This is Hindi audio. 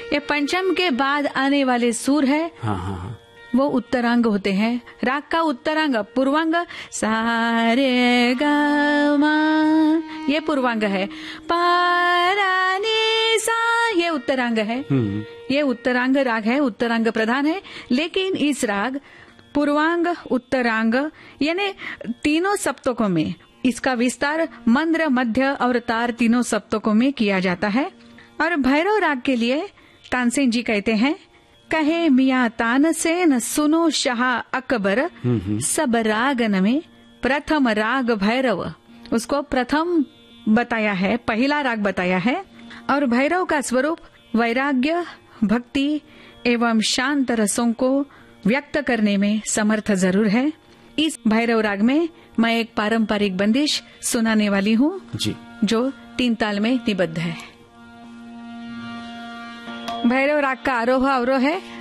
ये पंचम के बाद आने वाले सुर है, हाँ हाँ हाँ, वो उत्तरांग होते हैं। राग का उत्तरांग पूर्वांग सा रे गा मा, ये पूर्वांग है। पा रा नी सा, ये उत्तरांग है। ये उत्तरांग राग है, उत्तरांग प्रधान है। लेकिन इस राग पूर्वांग उत्तरांग यानी तीनों सप्तकों में इसका विस्तार मंद्र, मध्य और तार तीनों सप्तकों में किया जाता है। और भैरव राग के लिए तानसेन जी कहते हैं, कहे मियाँ तानसेन सुनो शाह अकबर, सब रागन में प्रथम राग भैरव। उसको प्रथम बताया है, पहला राग बताया है। और भैरव का स्वरूप वैराग्य, भक्ति एवं शांत रसों को व्यक्त करने में समर्थ जरूर है। इस भैरव राग में मैं एक पारंपरिक बंदिश सुनाने वाली हूँ जी, जो 3 ताल में निबद्ध है। भैरव राग का आरोह अवरोह है